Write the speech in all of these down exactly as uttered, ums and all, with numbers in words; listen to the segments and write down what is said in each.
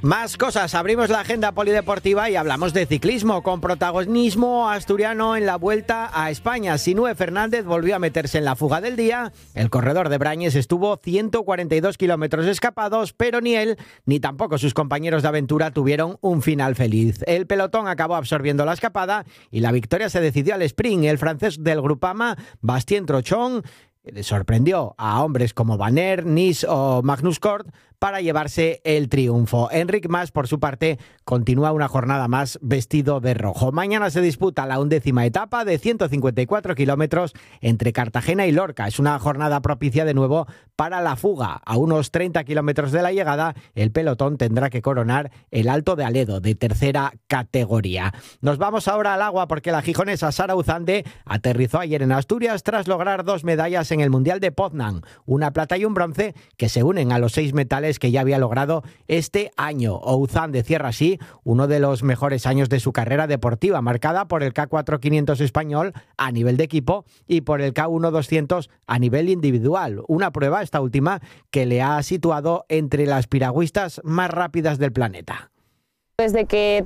Más cosas, abrimos la agenda polideportiva y hablamos de ciclismo, con protagonismo asturiano en la Vuelta a España. Sinúe Fernández volvió a meterse en la fuga del día. El corredor de Brañes estuvo ciento cuarenta y dos kilómetros escapados, pero ni él ni tampoco sus compañeros de aventura tuvieron un final feliz. El pelotón acabó absorbiendo la escapada y la victoria se decidió al sprint. El francés del Groupama, Bastien Trochon, sorprendió a hombres como Van Aert, Nice o Magnus Cort para llevarse el triunfo. Enric Mas, por su parte, continúa una jornada más vestido de rojo. Mañana se disputa la undécima etapa de ciento cincuenta y cuatro kilómetros entre Cartagena y Lorca. Es una jornada propicia de nuevo para la fuga. A unos treinta kilómetros de la llegada, el pelotón tendrá que coronar el Alto de Aledo, de tercera categoría. Nos vamos ahora al agua porque la gijonesa Sara Uzande aterrizó ayer en Asturias tras lograr dos medallas en el Mundial de Poznan, una plata y un bronce que se unen a los seis metales que ya había logrado este año. Uzande cierra así uno de los mejores años de su carrera deportiva, marcada por el K cuatro quinientos español a nivel de equipo y por el K uno doscientos a nivel individual. Una prueba, esta última, que le ha situado entre las piragüistas más rápidas del planeta. Desde que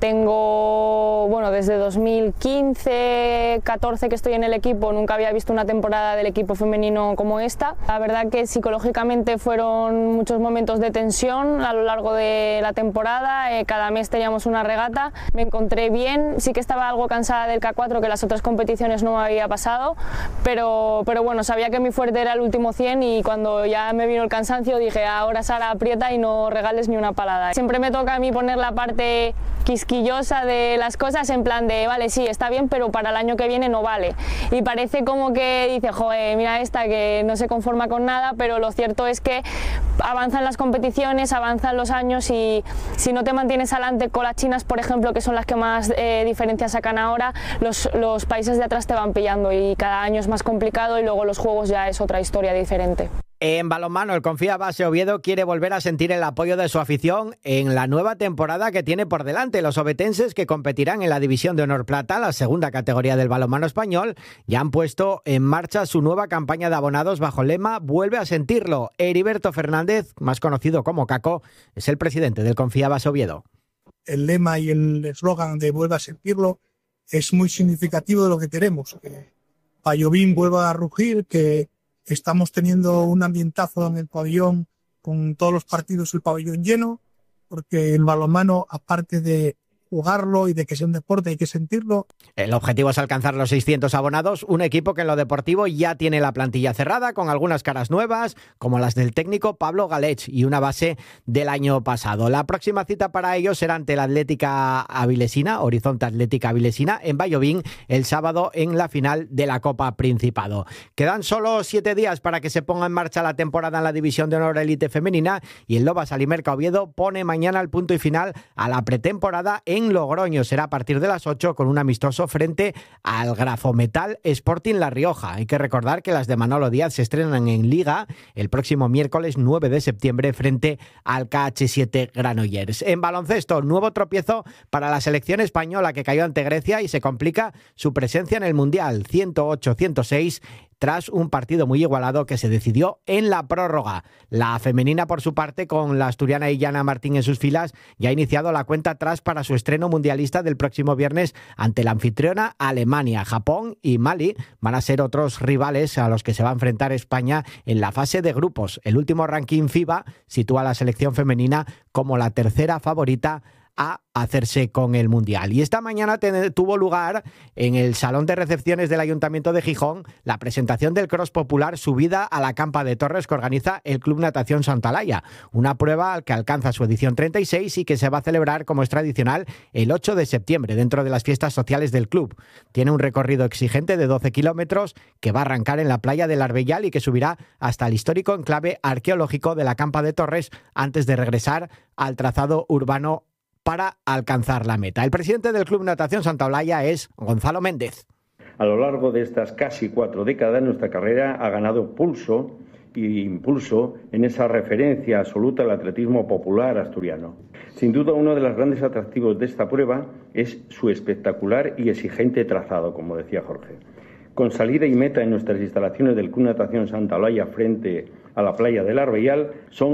tengo, bueno, desde dos mil quince, catorce que estoy en el equipo, nunca había visto una temporada del equipo femenino como esta. La verdad que psicológicamente fueron muchos momentos de tensión a lo largo de la temporada. Eh, cada mes teníamos una regata. Me encontré bien, sí que estaba algo cansada del K cuatro, que las otras competiciones no me había pasado, pero, pero bueno, sabía que mi fuerte era el último cien y cuando ya me vino el cansancio dije, ahora Sara, aprieta y no regales ni una palada. Siempre me toca a mí poner la parte quisquillosa de las cosas, en plan de vale, sí, está bien, pero para el año que viene no vale. Y parece como que dice, joder, mira esta que no se conforma con nada, pero lo cierto es que avanzan las competiciones, avanzan los años y si no te mantienes adelante con las chinas, por ejemplo, que son las que más eh, diferencias sacan ahora, los, los países de atrás te van pillando y cada año es más complicado y luego los juegos ya es otra historia diferente. En balonmano, el Confía Base Oviedo quiere volver a sentir el apoyo de su afición en la nueva temporada que tiene por delante. Los ovetenses, que competirán en la División de Honor Plata, la segunda categoría del balonmano español, ya han puesto en marcha su nueva campaña de abonados bajo el lema Vuelve a sentirlo. Heriberto Fernández, más conocido como Caco, es el presidente del Confía Base Oviedo. El lema y el eslogan de Vuelve a sentirlo es muy significativo de lo que queremos. Que Vallovín vuelva a rugir, que estamos teniendo un ambientazo en el pabellón con todos los partidos el pabellón lleno, porque el balonmano, aparte de jugarlo y de que sea un deporte, hay que sentirlo. El objetivo es alcanzar los seiscientos abonados, un equipo que en lo deportivo ya tiene la plantilla cerrada, con algunas caras nuevas, como las del técnico Pablo Galech y una base del año pasado. La próxima cita para ellos será ante la Atlética Avilesina, Horizonte Atlética Avilesina, en Vallovín, el sábado en la final de la Copa Principado. Quedan solo siete días para que se ponga en marcha la temporada en la División de Honor Elite Femenina y el Lobas Alimerca Oviedo pone mañana el punto y final a la pretemporada en En Logroño. Será a partir de las ocho con un amistoso frente al Grafometal Sporting La Rioja. Hay que recordar que las de Manolo Díaz se estrenan en Liga el próximo miércoles nueve de septiembre frente al K H siete Granollers. En baloncesto, nuevo tropiezo para la selección española que cayó ante Grecia y se complica su presencia en el Mundial ciento ocho a ciento seis tras un partido muy igualado que se decidió en la prórroga. La femenina, por su parte, con la asturiana Illana Martín en sus filas, ya ha iniciado la cuenta atrás para su estreno mundialista del próximo viernes ante la anfitriona Alemania. Japón y Mali van a ser otros rivales a los que se va a enfrentar España en la fase de grupos. El último ranking FIBA sitúa a la selección femenina como la tercera favorita a hacerse con el Mundial. Y esta mañana te, tuvo lugar en el Salón de Recepciones del Ayuntamiento de Gijón la presentación del cross popular Subida a la Campa de Torres que organiza el Club Natación Santalaya, una prueba que alcanza su edición treinta y seis y que se va a celebrar, como es tradicional, el ocho de septiembre dentro de las fiestas sociales del club. Tiene un recorrido exigente de doce kilómetros que va a arrancar en la playa del Arbellal y que subirá hasta el histórico enclave arqueológico de la Campa de Torres antes de regresar al trazado urbano para alcanzar la meta. El presidente del Club Natación Santa Olaya es Gonzalo Méndez. A lo largo de estas casi cuatro décadas, nuestra carrera ha ganado pulso e impulso en esa referencia absoluta al atletismo popular asturiano. Sin duda, uno de los grandes atractivos de esta prueba es su espectacular y exigente trazado, como decía Jorge. Con salida y meta en nuestras instalaciones del Club Natación Santa Olaya frente a la playa del Arbellal, son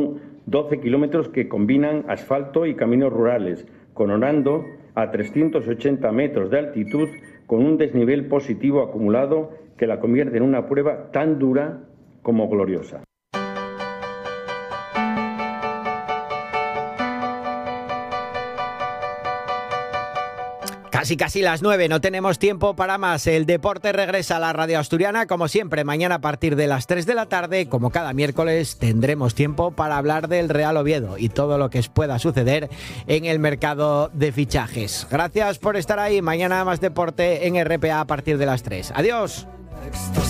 doce kilómetros que combinan asfalto y caminos rurales, coronando a trescientos ochenta metros de altitud con un desnivel positivo acumulado que la convierte en una prueba tan dura como gloriosa. Casi casi las nueve, no tenemos tiempo para más. El deporte regresa a la radio asturiana, como siempre, mañana a partir de las tres de la tarde. Como cada miércoles tendremos tiempo para hablar del Real Oviedo y todo lo que pueda suceder en el mercado de fichajes. Gracias por estar ahí. Mañana más deporte en R P A a partir de las tres. Adiós.